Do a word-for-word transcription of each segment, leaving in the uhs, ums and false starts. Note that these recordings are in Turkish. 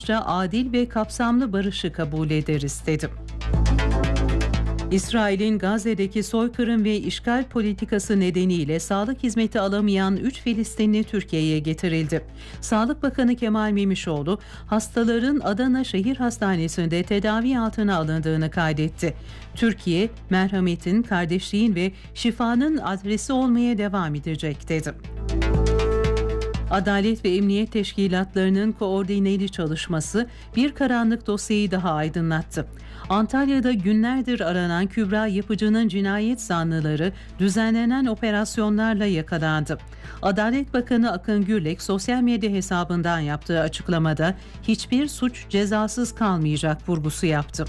adil ve kapsamlı barışı kabul ederiz dedi. İsrail'in Gazze'deki soykırım ve işgal politikası nedeniyle sağlık hizmeti alamayan üç Filistinli Türkiye'ye getirildi. Sağlık Bakanı Kemal Memişoğlu, hastaların Adana Şehir Hastanesi'nde tedavi altına alındığını kaydetti. Türkiye, merhametin, kardeşliğin ve şifanın adresi olmaya devam edecek dedi. Adalet ve Emniyet Teşkilatlarının koordineli çalışması bir karanlık dosyayı daha aydınlattı. Antalya'da günlerdir aranan Kübra Yapıcı'nın cinayet zanlıları düzenlenen operasyonlarla yakalandı. Adalet Bakanı Akın Gürlek sosyal medya hesabından yaptığı açıklamada hiçbir suç cezasız kalmayacak vurgusu yaptı.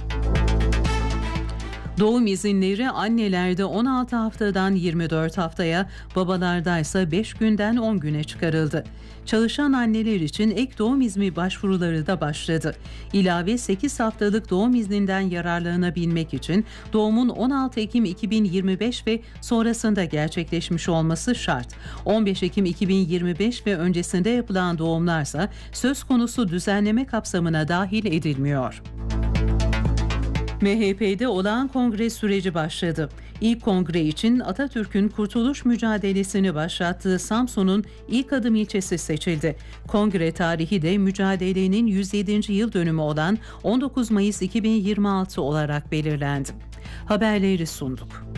Doğum izinleri annelerde on altı haftadan yirmi dört haftaya, babalardaysa beş günden on güne çıkarıldı. Çalışan anneler için ek doğum izni başvuruları da başladı. İlave sekiz haftalık doğum izninden yararlanabilmek için doğumun on altı Ekim iki bin yirmi beş ve sonrasında gerçekleşmiş olması şart. on beş Ekim iki bin yirmi beş ve öncesinde yapılan doğumlarsa söz konusu düzenleme kapsamına dahil edilmiyor. M H P'de olağan kongre süreci başladı. İlk kongre için Atatürk'ün kurtuluş mücadelesini başlattığı Samsun'un ilk adım ilçesi seçildi. Kongre tarihi de mücadelenin yüz yedinci yıl dönümü olan on dokuz Mayıs iki bin yirmi altı olarak belirlendi. Haberleri sunduk.